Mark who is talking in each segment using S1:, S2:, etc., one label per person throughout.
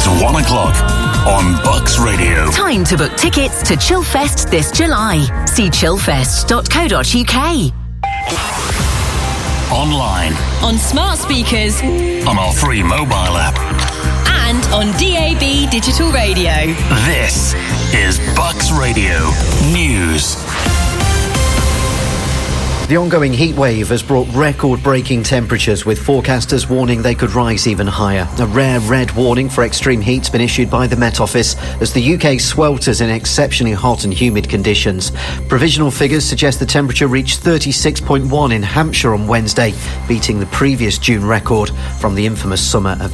S1: 1 o'clock on Bucks Radio.
S2: Time to book tickets to Chillfest this July. See chillfest.co.uk.
S1: Online.
S3: On smart speakers.
S1: On our free mobile app.
S3: And on DAB digital radio.
S1: This is Bucks Radio News.
S4: The ongoing heat wave has brought record-breaking temperatures, with forecasters warning they could rise even higher. A rare red warning for extreme heat's been issued by the Met Office as the UK swelters in exceptionally hot and humid conditions. Provisional figures suggest the temperature reached 36.1 in Hampshire on Wednesday, beating the previous June record from the infamous summer of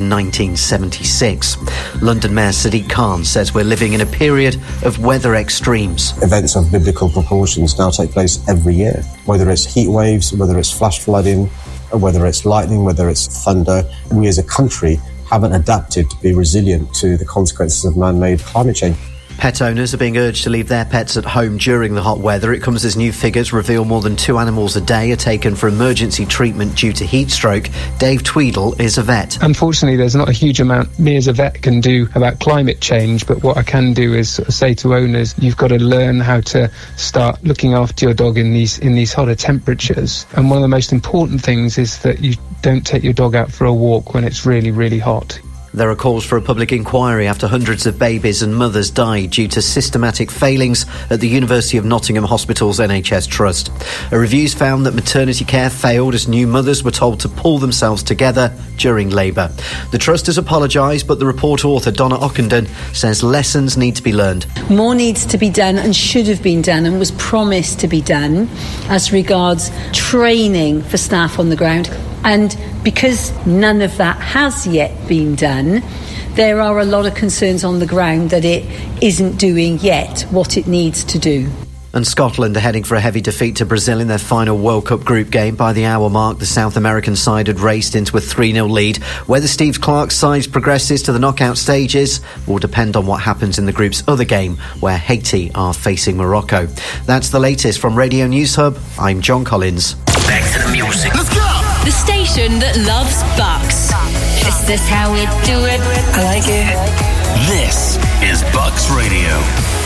S4: 1976. London Mayor Sadiq Khan says we're living in a period of weather extremes.
S5: Events of biblical proportions now take place every year, whether it's heat waves, whether it's flash flooding, or whether it's lightning, whether it's thunder. We as a country haven't adapted to be resilient to the consequences of man-made climate change.
S4: Pet owners are being urged to leave their pets at home during the hot weather. It comes as new figures reveal more than 2 animals a day are taken for emergency treatment due to heat stroke. Dave Tweedle is a vet.
S6: Unfortunately, there's not a huge amount me as a vet can do about climate change, but what I can do is sort of say to owners, you've got to learn how to start looking after your dog in these hotter temperatures. And one of the most important things is that you don't take your dog out for a walk when it's really, really hot.
S4: There are calls for a public inquiry after hundreds of babies and mothers died due to systematic failings at the University of Nottingham Hospital's NHS Trust. A review's found that maternity care failed as new mothers were told to pull themselves together during labour. The Trust has apologised, but the report author Donna Ockenden says lessons need to be learned.
S7: More needs to be done and should have been done and was promised to be done as regards training for staff on the ground. And because none of that has yet been done, there are a lot of concerns on the ground that it isn't doing yet what it needs to do.
S4: And Scotland are heading for a heavy defeat to Brazil in their final World Cup group game. By the hour mark, the South American side had raced into a 3-0 lead. Whether Steve Clarke's side progresses to the knockout stages will depend on what happens in the group's other game, where Haiti are facing Morocco. That's the latest from Radio News Hub. I'm John Collins.
S1: Back to the music.
S3: Let's go! The station that loves Bucks.
S8: Is this how we do it? I like it.
S1: This is Bucks Radio.